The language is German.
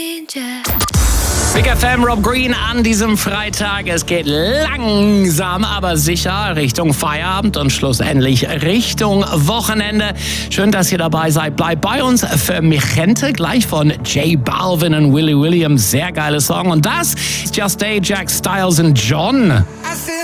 Big FM, Rob Green an diesem Freitag. Es geht langsam, aber sicher Richtung Feierabend und schlussendlich Richtung Wochenende. Schön, dass ihr dabei seid. Bleibt bei uns für Michente, gleich von J Balvin und Willie Williams. Sehr geiler Song. Und das ist Just Ajax, Styles und John.